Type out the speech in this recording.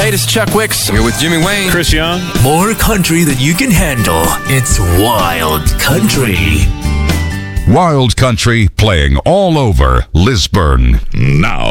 Hey, this is Chuck Wicks. I'm here with Jimmy Wayne. Chris Young. More country than you can handle. It's Wild Country. Wild Country playing all over Lisburn now.